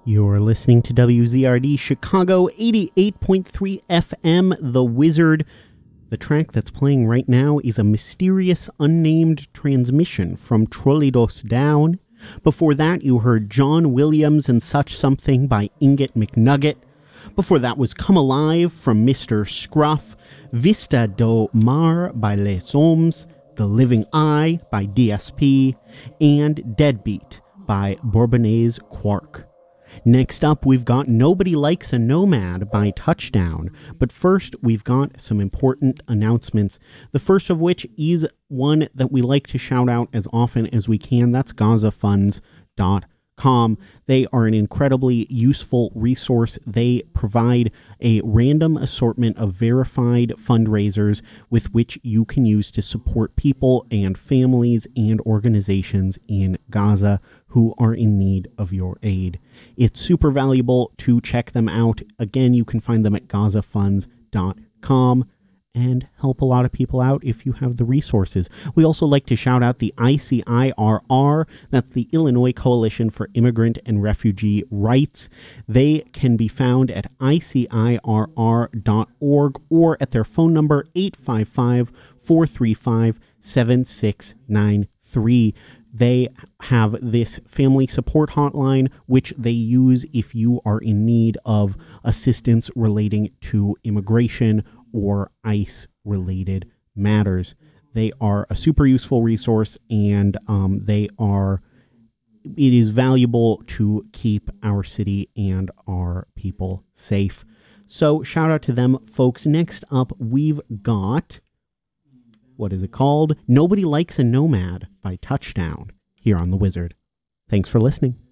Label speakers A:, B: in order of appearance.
A: You're listening to WZRD Chicago 88.3 FM, The Wizard. The track that's playing right now is a mysterious unnamed transmission from Trolleidos Down. Before that, you heard John Williams and Such Something by Ingot McNugget. Before that was Come Alive from Mr. Scruff, Vista do Mar by Les Hommes, The Living Eye by DSP, and Deadbeat by Bourbonnais Quark. Next up, we've got Nobody Likes a Nomad by Touchdown. But first, we've got some important announcements. The first of which is one that we like to shout out as often as we can. That's GazaFunds.com. They are an incredibly useful resource. They provide a random assortment of verified fundraisers with which you can use to support people and families and organizations in Gaza who are in need of your aid. It's super valuable to check them out. Again, you can find them at GazaFunds.com. and help a lot of people out if you have the resources. We also like to shout out the ICIRR, that's the Illinois Coalition for Immigrant and Refugee Rights. They can be found at icirr.org or at their phone number 855-435-7693. They have this family support hotline, which they use if you are in need of assistance relating to immigration or ICE-related matters. They are a super useful resource, and it is valuable to keep our city and our people safe. So shout out to them, folks. Next up, we've got, what is it called? Nobody Likes a Nomad by Touchdown here on The Wizard. Thanks for listening.